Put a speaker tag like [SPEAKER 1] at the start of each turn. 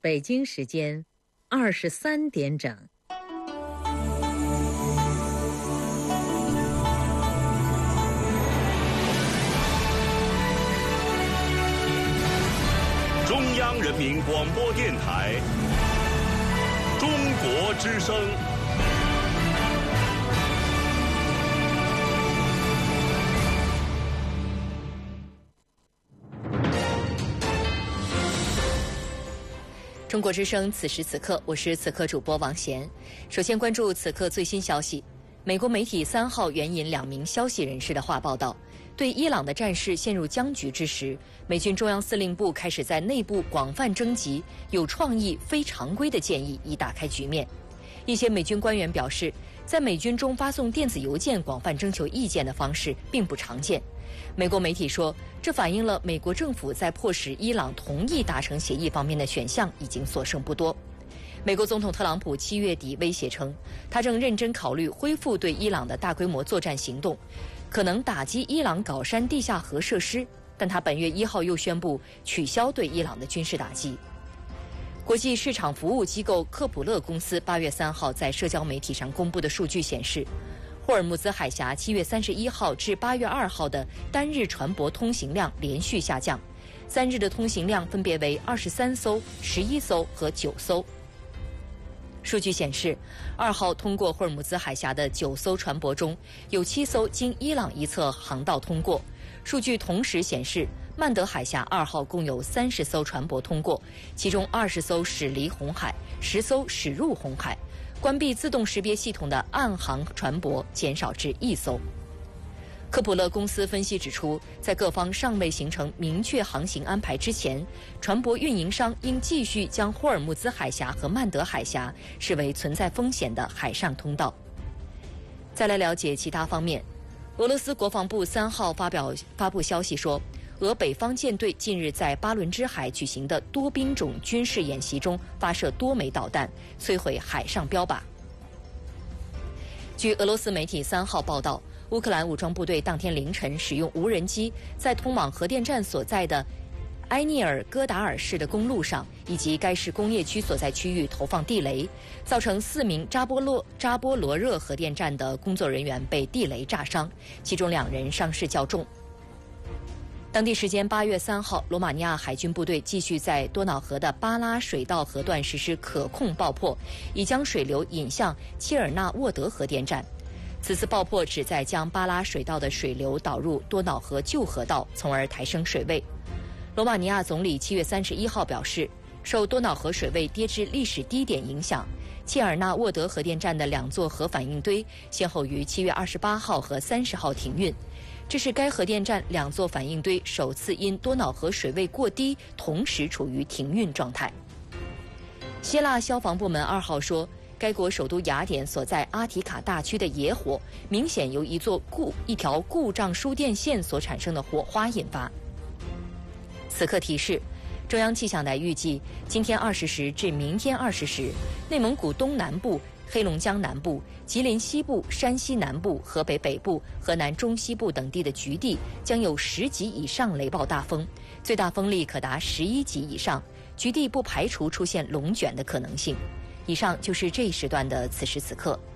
[SPEAKER 1] 北京时间23点整。
[SPEAKER 2] 中央人民广播电台中国之声。
[SPEAKER 3] 中国之声，此时此刻，我是此刻主播王贤。首先关注此刻最新消息。美国媒体3号援引2名消息人士的话报道，对伊朗的战事陷入僵局之时，美军中央司令部开始在内部广泛征集有创意、非常规的建议，以打开局面。一些美军官员表示，在美军中发送电子邮件广泛征求意见的方式并不常见。美国媒体说，这反映了美国政府在迫使伊朗同意达成协议方面的选项已经所剩不多。美国总统特朗普7月底威胁称，他正认真考虑恢复对伊朗的大规模作战行动，可能打击伊朗搞山地下核设施，但他本月1号又宣布取消对伊朗的军事打击。国际市场服务机构科普勒公司8月3号在社交媒体上公布的数据显示，霍尔木兹海峡7月31号至8月2号的单日船舶通行量连续下降，3日的通行量分别为23艘、11艘和9艘。数据显示，2号通过霍尔木兹海峡的9艘船舶中，有7艘经伊朗一侧航道通过。数据同时显示，曼德海峡2号共有30艘船舶通过，其中20艘驶离红海，10艘驶入红海。关闭自动识别系统的岸航船舶减少至1艘。科普勒公司分析指出，在各方尚未形成明确航行安排之前，船舶运营商应继续将霍尔木兹海峡和曼德海峡视为存在风险的海上通道。再来了解其他方面，俄罗斯国防部3号发布消息说，俄北方舰队近日在巴伦支海举行的多兵种军事演习中发射多枚导弹，摧毁海上标靶。据俄罗斯媒体3号报道，乌克兰武装部队当天凌晨使用无人机在通往核电站所在的埃涅尔戈达尔市的公路上以及该市工业区所在区域投放地雷，造成4名扎波罗热核电站的工作人员被地雷炸伤，其中2人伤势较重。当地时间8月3号，罗马尼亚海军部队继续在多瑙河的巴拉水道河段实施可控爆破，以将水流引向切尔纳沃德核电站。此次爆破旨在将巴拉水道的水流导入多瑙河旧河道，从而抬升水位。罗马尼亚总理7月31号表示，受多瑙河水位跌至历史低点影响，切尔纳沃德核电站的2座核反应堆先后于7月28号和30号停运。这是该核电站2座反应堆首次因多瑙河水位过低同时处于停运状态。希腊消防部门2号说，该国首都雅典所在阿提卡大区的野火明显由一条故障输电线所产生的火花引发。此刻提示，中央气象台预计今天20时至明天20时，内蒙古东南部、黑龙江南部、吉林西部、山西南部、河北北部、河南中西部等地的局地将有10级以上雷暴大风，最大风力可达11级以上，局地不排除出现龙卷的可能性。以上就是这一时段的此时此刻。